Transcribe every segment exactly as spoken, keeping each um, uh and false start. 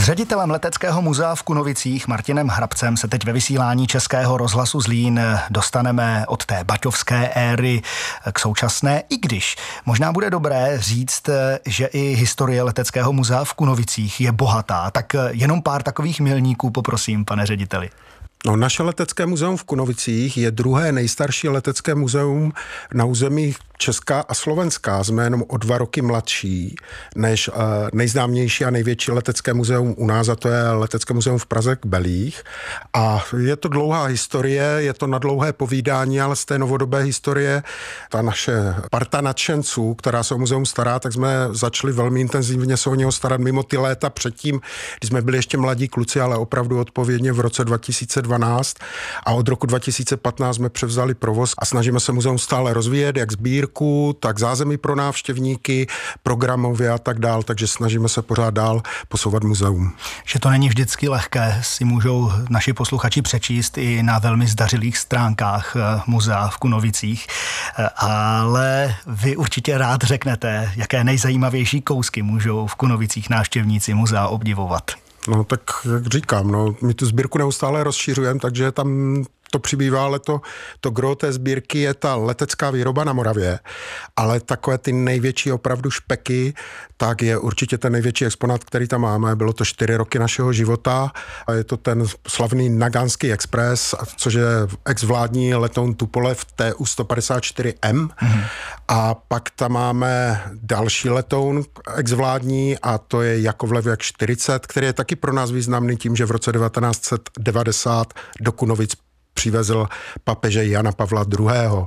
ředitelem Leteckého muzea v Kunovicích Martinem Hrabcem se teď ve vysílání Českého rozhlasu Zlín dostaneme od té baťovské éry k současné, i když možná bude dobré říct, že i historie Leteckého muzea v Kunovicích je bohatá. Tak jenom pár takových milníků poprosím, pane řediteli. No, naše letecké muzeum v Kunovicích je druhé nejstarší letecké muzeum na území Česka a Slovenska. Jsme jenom o dva roky mladší než uh, nejznámější a největší letecké muzeum u nás, a to je Letecké muzeum v Praze k Belích. A je to dlouhá historie, je to na dlouhé povídání, ale z té novodobé historie ta naše parta nadšenců, která se o muzeum stará, tak jsme začali velmi intenzivně se o něho starat mimo ty léta předtím, když jsme byli ještě mladí kluci, ale opravdu odpovědně v roce dva tisíce dvanáct, a od roku dva tisíce patnáct jsme převzali provoz a snažíme se muzeum stále rozvíjet, jak sbírku, tak zázemí pro návštěvníky, programově a tak dál, takže snažíme se pořád dál posouvat muzeum. Že to není vždycky lehké, si můžou naši posluchači přečíst i na velmi zdařilých stránkách muzea v Kunovicích, ale vy určitě rád řeknete, jaké nejzajímavější kousky můžou v Kunovicích návštěvníci muzea obdivovat. No tak, jak říkám, no, my tu sbírku neustále rozšiřujeme, takže tam to přibývá, ale to, to gro té sbírky je ta letecká výroba na Moravě, ale takové ty největší opravdu špeky, tak je určitě ten největší exponát, který tam máme. Bylo to čtyři roky našeho života a je to ten slavný Nagánský Express, což je ex-vládní letoun Tupolev T U sto padesát čtyři M. Mm-hmm. A pak tam máme další letoun ex-vládní a to je Jakovlev Jak čtyřicet, který je taky pro nás významný tím, že v roce devatenáct set devadesát do Kunovic přivezl papeže Jana Pavla druhého.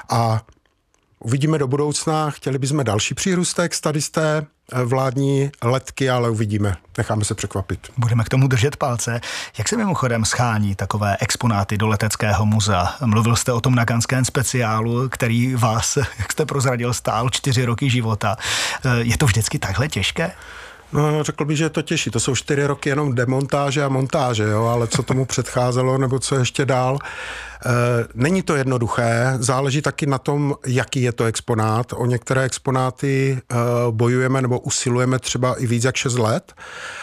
A uvidíme do budoucna, chtěli bychom další přírůstek tady z té vládní letky, ale uvidíme. Necháme se překvapit. Budeme k tomu držet palce. Jak se mimochodem schání takové exponáty do Leteckého muzea? Mluvil jste o tom Nagánském speciálu, který vás, jak jste prozradil, stál čtyři roky života. Je to vždycky takhle těžké? No, řekl bych, že je to těžší. To jsou čtyři roky jenom demontáže a montáže, jo, ale co tomu předcházelo, nebo co ještě dál. E, není to jednoduché, záleží taky na tom, jaký je to exponát. O některé exponáty e, bojujeme nebo usilujeme třeba i víc jak šest let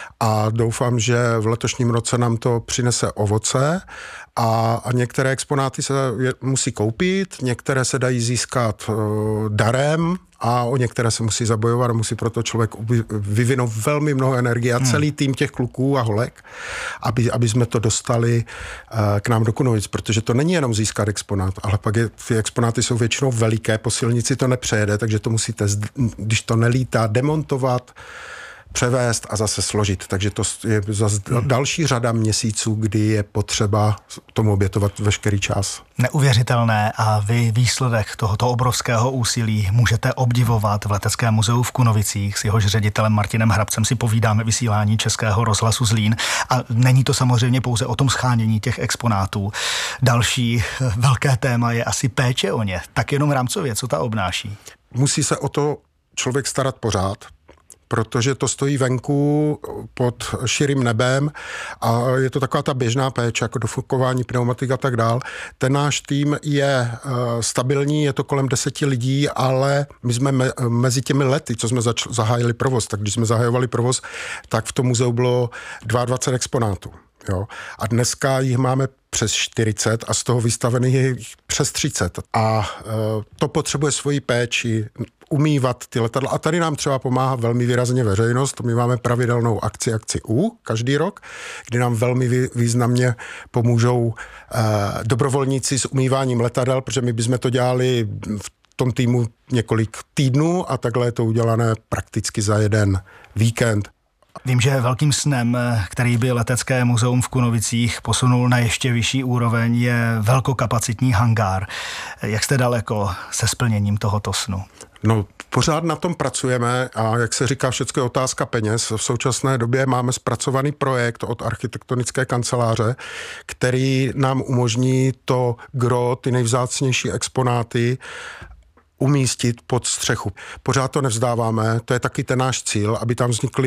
a doufám, že v letošním roce nám to přinese ovoce. A, a některé exponáty se je, musí koupit, některé se dají získat e, darem, a o některé se musí zabojovat a musí proto člověk vyvinout velmi mnoho energie a celý tým těch kluků a holek, aby, aby jsme to dostali uh, k nám do Kunovic, protože to není jenom získat exponát, ale pak je, ty exponáty jsou většinou veliké, po silnici to nepřejede, takže to musíte, když to nelítá, demontovat, převést a zase složit. Takže to je zase další řada měsíců, kdy je potřeba tomu obětovat veškerý čas. Neuvěřitelné, a vy výsledek tohoto obrovského úsilí můžete obdivovat v Leteckém muzeu v Kunovicích. S jehož ředitelem Martinem Hrabcem si povídáme vysílání Českého rozhlasu Zlín. A není to samozřejmě pouze o tom schánění těch exponátů. Další velké téma je asi péče o ně. Tak jenom rámcově, co ta obnáší? Musí se o to člověk starat pořád, protože to stojí venku pod širým nebem a je to taková ta běžná péče, jako dofukování pneumatik a tak dál. Ten náš tým je uh, stabilní, je to kolem deseti lidí, ale my jsme me, mezi těmi lety, co jsme zač- zahájili provoz, tak když jsme zahajovali provoz, tak v tom muzeu bylo dvacet dva exponátů. Jo? A dneska jich máme přes čtyřicet a z toho vystavených je přes třicet. A uh, to potřebuje svoji péči, umývat ty letadla. A tady nám třeba pomáhá velmi výrazně veřejnost. My máme pravidelnou akci, akci U, každý rok, kdy nám velmi významně pomůžou eh, dobrovolníci s umýváním letadel, protože my bychom to dělali v tom týmu několik týdnů a takhle je to udělané prakticky za jeden víkend. Vím, že velkým snem, který by Letecké muzeum v Kunovicích posunul na ještě vyšší úroveň, je velkokapacitní hangár. Jak jste daleko se splněním tohoto snu? No, pořád na tom pracujeme a jak se říká, všechno je otázka peněz. V současné době máme zpracovaný projekt od architektonické kanceláře, který nám umožní to gro, ty nejvzácnější exponáty umístit pod střechu. Pořád to nevzdáváme, to je taky ten náš cíl, aby tam vznikly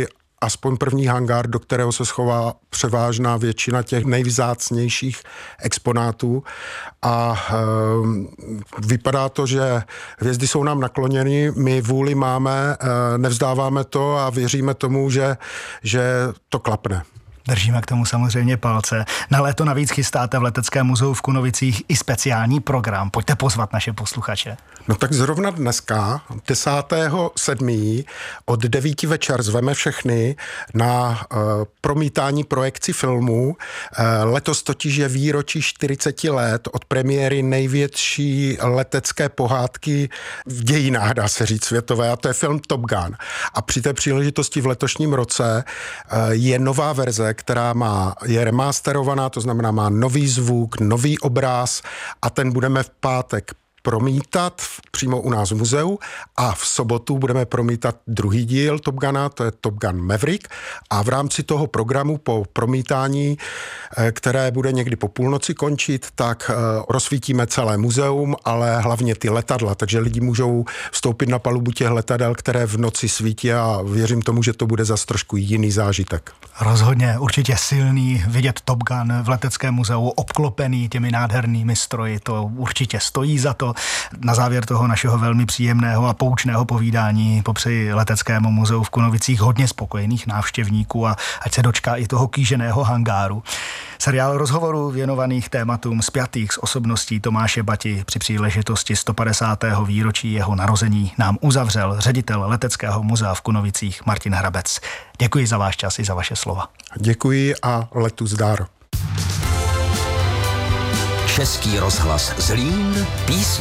aspoň první hangár, do kterého se schová převážná většina těch nejvzácnějších exponátů a e, vypadá to, že hvězdy jsou nám nakloněny, my vůli máme, e, nevzdáváme to a věříme tomu, že, že to klapne. Držíme k tomu samozřejmě palce. Na léto navíc chystáte v Leteckém muzeu v Kunovicích i speciální program. Pojďte pozvat naše posluchače. No tak zrovna dneska, desátého sedmého od devíti večer zveme všechny na uh, promítání projekci filmů. Uh, letos totiž je výročí čtyřicet let od premiéry největší letecké pohádky v dějinách, dá se říct, světové, a to je film Top Gun. A při té příležitosti v letošním roce uh, je nová verze, která má, je remasterovaná, to znamená má nový zvuk, nový obraz a ten budeme v pátek promítat přímo u nás v muzeu a v sobotu budeme promítat druhý díl Top Guna, to je Top Gun Maverick a v rámci toho programu po promítání, které bude někdy po půlnoci končit, tak rozsvítíme celé muzeum, ale hlavně ty letadla, takže lidi můžou vstoupit na palubu těch letadel, které v noci svítí a věřím tomu, že to bude zas trošku jiný zážitek. Rozhodně, určitě silný vidět Top Gun v Leteckém muzeu, obklopený těmi nádhernými stroji, to určitě stojí za to. Na závěr toho našeho velmi příjemného a poučného povídání popřeji Leteckému muzeu v Kunovicích hodně spokojených návštěvníků a ať se dočká i toho kýženého hangáru. Seriál rozhovorů věnovaných tématům spjatých s osobností Tomáše Bati při příležitosti sto padesátého výročí jeho narození nám uzavřel ředitel Leteckého muzea v Kunovicích Martin Hrabec. Děkuji za váš čas i za vaše slova. Děkuji a letu zdar. Český rozhlas Zlín, písně